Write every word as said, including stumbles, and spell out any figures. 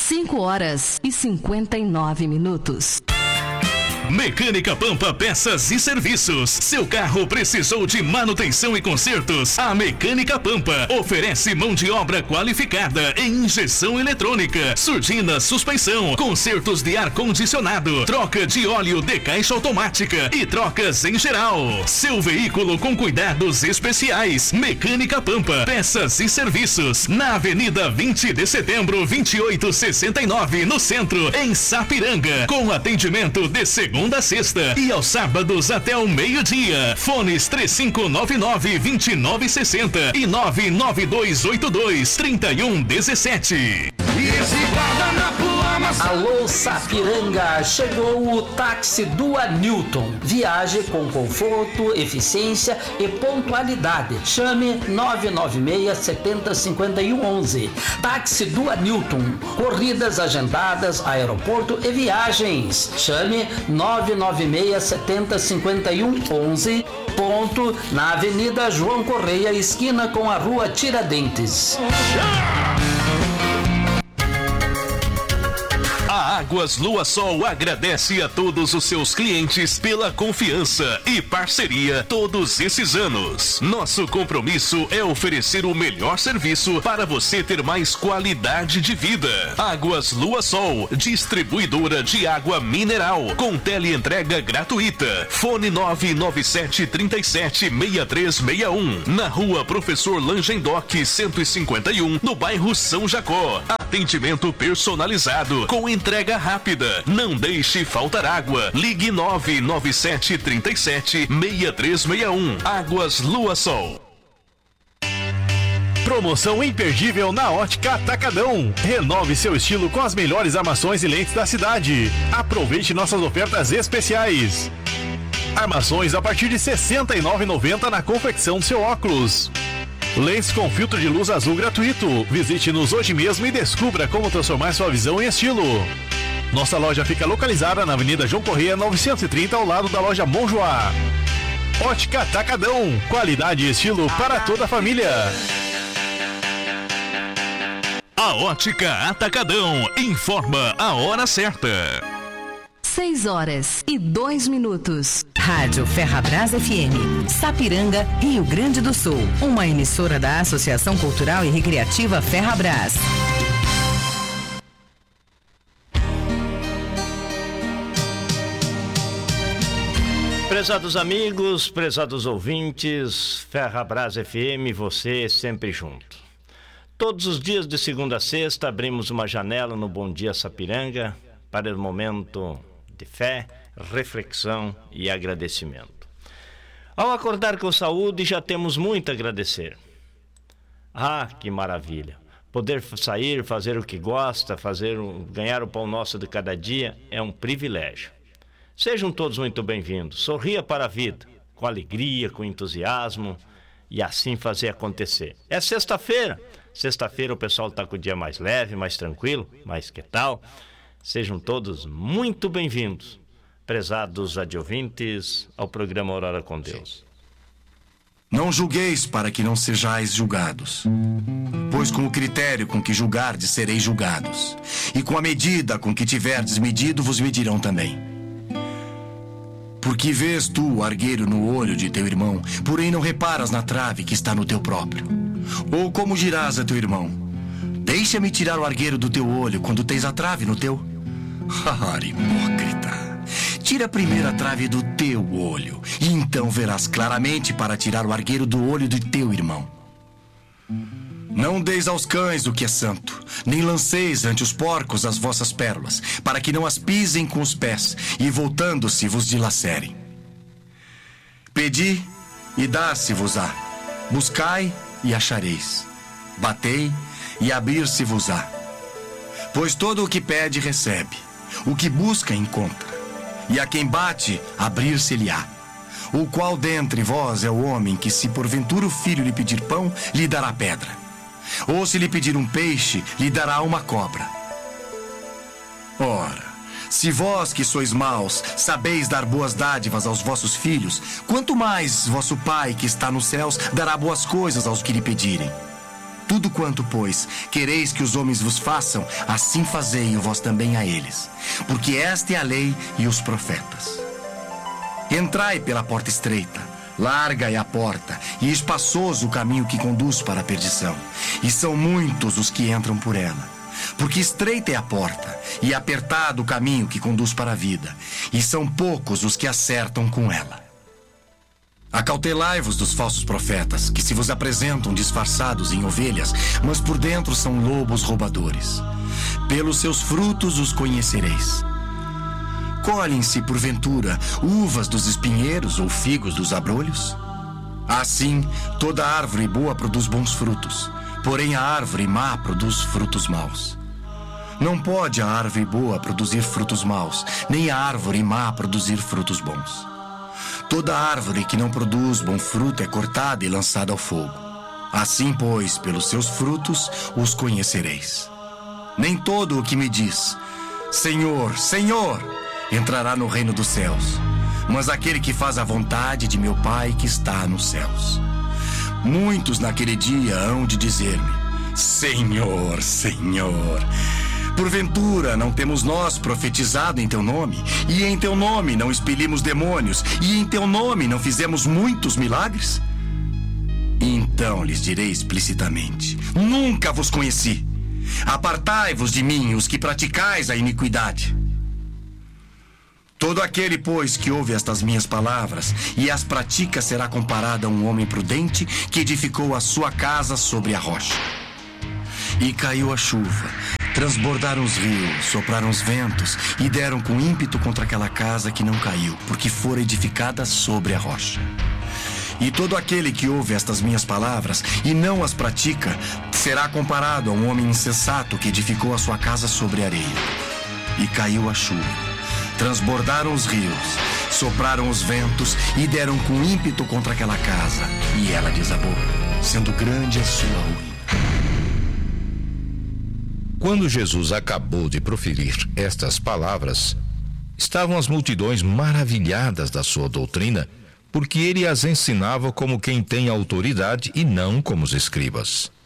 cinco horas e cinquenta e nove minutos. Mecânica Pampa Peças e Serviços. Seu carro precisou de manutenção e consertos? A Mecânica Pampa oferece mão de obra qualificada em injeção eletrônica, surdina, suspensão, consertos de ar-condicionado, troca de óleo de caixa automática e trocas em geral. Seu veículo com cuidados especiais. Mecânica Pampa Peças e Serviços. Na Avenida vinte de Setembro, vinte e oito sessenta e nove, no centro, em Sapiranga. Com atendimento de segunda Segunda a sexta e aos sábados até o meio-dia. Fones três cinco nove nove, dois nove seis zero e nove nove dois oito dois, três um um sete. E esse guardanapo amassa... Alô Sapiranga, chegou o táxi Dua Newton. Viaje com conforto, eficiência e pontualidade. Chame nove nove seis, sete zero cinco um, onze. Táxi Dua Newton. Corridas agendadas, aeroporto e viagens. Chame nove nove seis, sete zero cinco um, onze. Ponto na Avenida João Correia, esquina com a Rua Tiradentes. A Águas Lua Sol agradece a todos os seus clientes pela confiança e parceria todos esses anos. Nosso compromisso é oferecer o melhor serviço para você ter mais qualidade de vida. Águas Lua Sol, distribuidora de água mineral, com teleentrega gratuita. Fone nove nove sete, três sete, seis três seis um, na Rua Professor Langendoc cento e cinquenta e um, no bairro São Jacó. Atendimento personalizado, com entrega rápida. Não deixe faltar água. Ligue nove nove sete, três sete, seis três seis um. Águas Lua Sol. Promoção imperdível na Ótica Atacadão. Renove seu estilo com as melhores armações e lentes da cidade. Aproveite nossas ofertas especiais. Armações a partir de sessenta e nove reais e noventa centavos na confecção do seu óculos. Lentes com filtro de luz azul gratuito. Visite-nos hoje mesmo e descubra como transformar sua visão em estilo. Nossa loja fica localizada na Avenida João Correia novecentos e trinta, ao lado da loja Monjoá. Ótica Atacadão, qualidade e estilo para toda a família. A Ótica Atacadão informa a hora certa. seis horas e dois minutos. Rádio Ferrabras F M, Sapiranga, Rio Grande do Sul. Uma emissora da Associação Cultural e Recreativa Ferrabras. Prezados amigos, prezados ouvintes, Ferrabras F M, você sempre junto. Todos os dias de segunda a sexta abrimos uma janela no Bom Dia Sapiranga para o momento de fé, reflexão e agradecimento. Ao acordar com saúde, já temos muito a agradecer. Ah, que maravilha! Poder sair, fazer o que gosta, fazer, ganhar o pão nosso de cada dia é um privilégio. Sejam todos muito bem-vindos. Sorria para a vida, com alegria, com entusiasmo, e assim fazer acontecer. É sexta-feira. Sexta-feira o pessoal está com o dia mais leve, mais tranquilo, mas que tal? Sejam todos muito bem-vindos, prezados adjuvintes, ao programa Aurora com Deus. Não julgueis para que não sejais julgados, pois com o critério com que julgardes sereis julgados, e com a medida com que tiverdes medido vos medirão também. Porque vês tu o argueiro no olho de teu irmão, porém não reparas na trave que está no teu próprio? Ou como dirás a teu irmão: deixa-me tirar o argueiro do teu olho quando tens a trave no teu? Ah, hipócrita! Tira primeiro a trave do teu olho, e então verás claramente para tirar o argueiro do olho de teu irmão. Não deis aos cães o que é santo, nem lanceis ante os porcos as vossas pérolas, para que não as pisem com os pés, e voltando-se vos dilacerem. Pedi, e dar-se-vos-á. Buscai, e achareis. Batei, e abrir-se-vos-á. Pois todo o que pede, recebe. O que busca, encontra. E a quem bate, abrir-se-lhe-á. O qual dentre vós é o homem que, se porventura o filho lhe pedir pão, lhe dará pedra? Ou se lhe pedir um peixe, lhe dará uma cobra? Ora, se vós que sois maus, sabeis dar boas dádivas aos vossos filhos, quanto mais vosso Pai que está nos céus dará boas coisas aos que lhe pedirem. Tudo quanto, pois, quereis que os homens vos façam, assim fazei vós também a eles. Porque esta é a lei e os profetas. Entrai pela porta estreita, larga é a porta, e espaçoso o caminho que conduz para a perdição. E são muitos os que entram por ela. Porque estreita é a porta, e apertado o caminho que conduz para a vida, e são poucos os que acertam com ela. Acautelai-vos dos falsos profetas, que se vos apresentam disfarçados em ovelhas, mas por dentro são lobos roubadores. Pelos seus frutos os conhecereis. Colhem-se, porventura, uvas dos espinheiros ou figos dos abrolhos? Assim, toda árvore boa produz bons frutos, porém a árvore má produz frutos maus. Não pode a árvore boa produzir frutos maus, nem a árvore má produzir frutos bons. Toda árvore que não produz bom fruto é cortada e lançada ao fogo. Assim, pois, pelos seus frutos os conhecereis. Nem todo o que me diz, Senhor, Senhor, entrará no reino dos céus, mas aquele que faz a vontade de meu Pai que está nos céus. Muitos naquele dia hão de dizer-me, Senhor, Senhor, porventura não temos nós profetizado em teu nome, e em teu nome não expelimos demônios, e em teu nome não fizemos muitos milagres? Então lhes direi explicitamente, nunca vos conheci. Apartai-vos de mim, os que praticais a iniquidade. Todo aquele, pois, que ouve estas minhas palavras e as pratica será comparado a um homem prudente que edificou a sua casa sobre a rocha. E caiu a chuva, transbordaram os rios, sopraram os ventos e deram com ímpeto contra aquela casa que não caiu, porque fora edificada sobre a rocha. E todo aquele que ouve estas minhas palavras e não as pratica será comparado a um homem insensato que edificou a sua casa sobre a areia. E caiu a chuva, transbordaram os rios, sopraram os ventos e deram com ímpeto contra aquela casa, e ela desabou, sendo grande a sua ruína. Quando Jesus acabou de proferir estas palavras, estavam as multidões maravilhadas da sua doutrina, porque ele as ensinava como quem tem autoridade e não como os escribas.